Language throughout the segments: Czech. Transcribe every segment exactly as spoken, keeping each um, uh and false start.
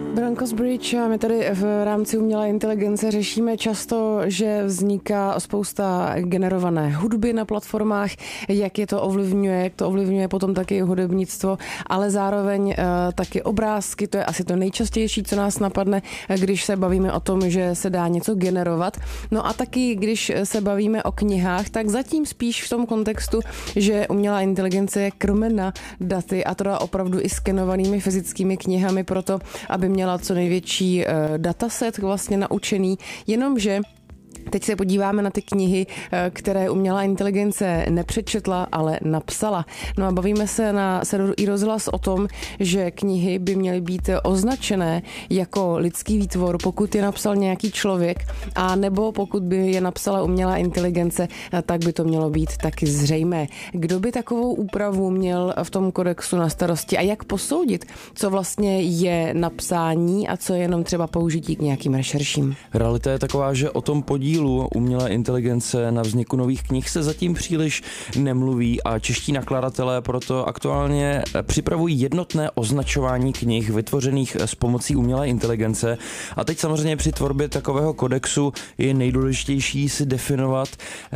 Broncos Bridge, my tady v rámci umělé inteligence řešíme často, že vzniká spousta generované hudby na platformách, jak je to ovlivňuje, jak to ovlivňuje potom taky hudebnictvo, ale zároveň uh, taky obrázky, to je asi to nejčastější, co nás napadne, když se bavíme o tom, že se dá něco generovat. No a taky, když se bavíme o knihách, tak zatím spíš v tom kontextu, že umělá inteligence je krmena daty a teda opravdu i skenovanými fyzickými knihami proto, aby měla co největší uh, dataset vlastně naučený, jenomže teď se podíváme na ty knihy, které umělá inteligence nepřečetla, ale napsala. No a bavíme se na serveru iRozhlas o tom, že knihy by měly být označené jako lidský výtvor, pokud je napsal nějaký člověk, a nebo pokud by je napsala umělá inteligence, tak by to mělo být taky zřejmé. Kdo by takovou úpravu měl v tom kodexu na starosti a jak posoudit, co vlastně je napsání a co je jenom třeba použití k nějakým rešerším? Realita je taková, že o tom podílu umělé inteligence na vzniku nových knih se zatím příliš nemluví a čeští nakladatelé proto aktuálně připravují jednotné označování knih vytvořených s pomocí umělé inteligence. A teď samozřejmě při tvorbě takového kodexu je nejdůležitější si definovat,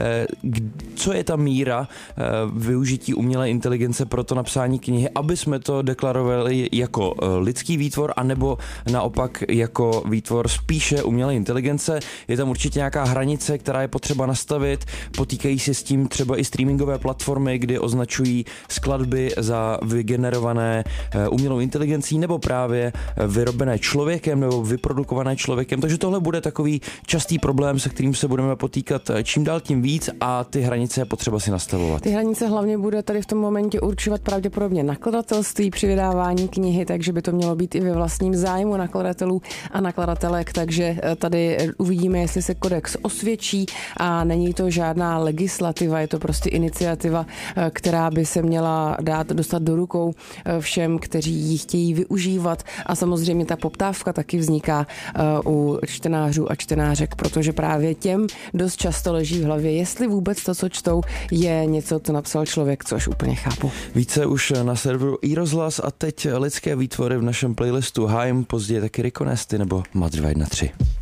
co je ta míra využití umělé inteligence pro to napsání knihy, aby jsme to deklarovali jako lidský výtvor, anebo naopak jako výtvor spíše umělé inteligence. Je tam určitě nějaká hranice, která je potřeba nastavit. Potýkají se s tím třeba i streamingové platformy, kdy označují skladby za vygenerované umělou inteligencí nebo právě vyrobené člověkem nebo vyprodukované člověkem. Takže tohle bude takový častý problém, se kterým se budeme potýkat čím dál tím víc a ty hranice je potřeba si nastavovat. Ty hranice hlavně bude tady v tom momentě určovat pravděpodobně nakladatelství při vydávání knihy, takže by to mělo být i ve vlastním zájmu nakladatelů a nakladatelek, takže tady uvidíme, jestli se kodex osvědčí a není to žádná legislativa, je to prostě iniciativa, která by se měla dát dostat do rukou všem, kteří ji chtějí využívat, a samozřejmě ta poptávka taky vzniká u čtenářů a čtenářek, protože právě těm dost často leží v hlavě, jestli vůbec to, co čtou, je něco, co napsal člověk, což úplně chápu. Více už na serveru iRozhlas a teď lidské výtvory v našem playlistu Haim, později taky Rikonesty nebo Mat dva jedna tři.